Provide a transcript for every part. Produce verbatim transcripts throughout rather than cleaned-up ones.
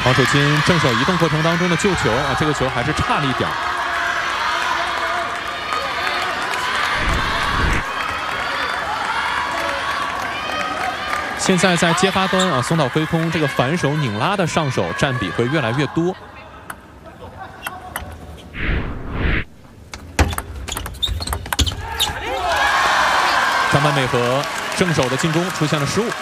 王楚钦正手移动过程当中的救球啊，这个球还是差了一点。现在在接发端啊，松岛圭空这个反手拧拉的上手占比会越来越多。张本美和正手的进攻出现了失误。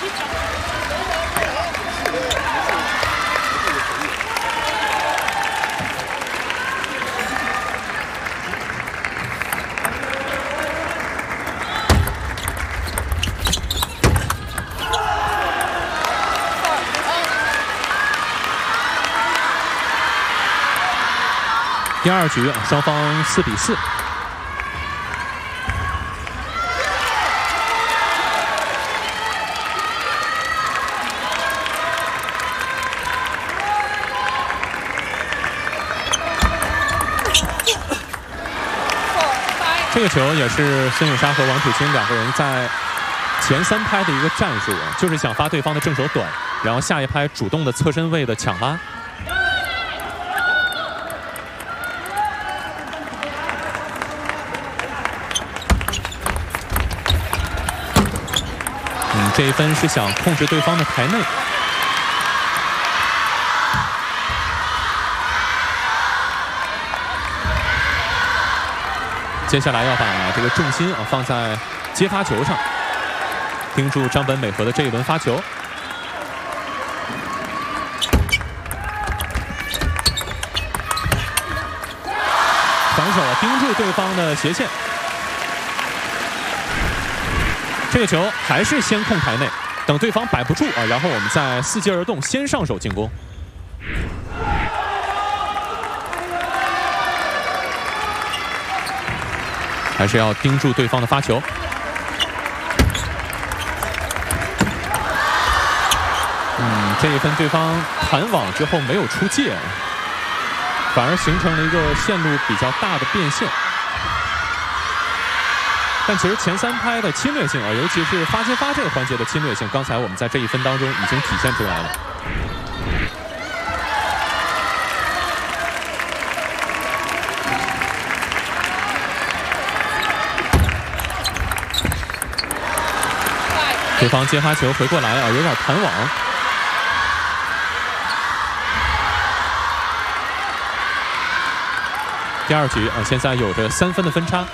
第二局啊，双方四比四。这个球也是孙颖莎和王楚钦两个人在前三拍的一个战术啊，就是想发对方的正手短，然后下一拍主动的侧身位的抢拉。嗯，这一分是想控制对方的台内。接下来要把这个重心啊放在接发球上，盯住张本美和的这一轮发球。反手啊盯住对方的斜线，这个球还是先控台内，等对方摆不住啊，然后我们再伺机而动，先上手进攻。还是要盯住对方的发球。嗯，这一分对方弹网之后没有出界，反而形成了一个线路比较大的变线。但其实前三拍的侵略性啊，尤其是发接发这个环节的侵略性，刚才我们在这一分当中已经体现出来了。对方接发球回过来啊，有点弹网。第二局啊，现在有着三分的分差。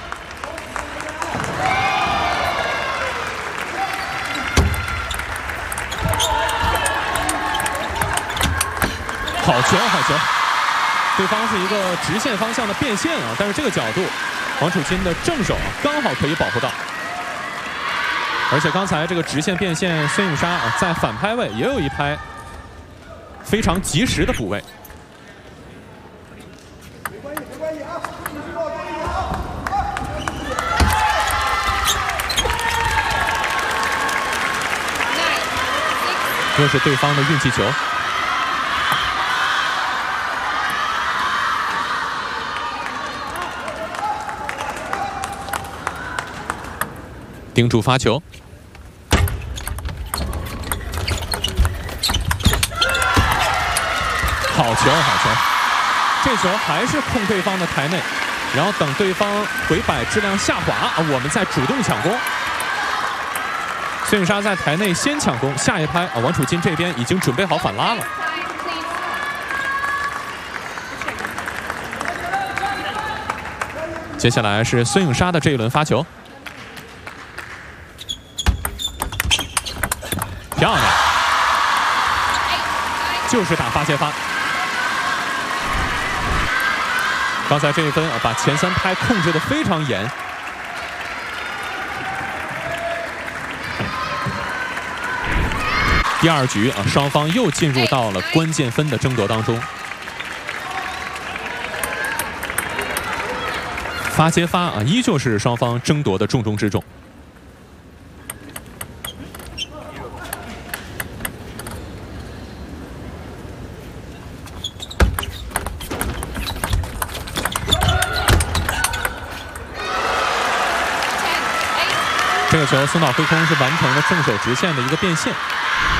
好球，好球！对方是一个直线方向的变线啊，但是这个角度，王楚钦的正手啊刚好可以保护到。而且刚才这个直线变线，孙颖莎啊在反拍位也有一拍非常及时的补位。没关系，没关系啊！又是对方的运气球。盯住发球。好球，好球！这球还是控对方的台内，然后等对方回摆质量下滑啊，我们再主动抢攻。孙颖莎在台内先抢攻，下一拍啊，王楚钦这边已经准备好反拉了。接下来是孙颖莎的这一轮发球，漂亮，就是打发接发。刚才这一分啊，把前三拍控制得非常严。第二局啊，双方又进入到了关键分的争夺当中。发接发啊，依旧是双方争夺的重中之重。这个球松岛辉空是完成了正手直线的一个变线。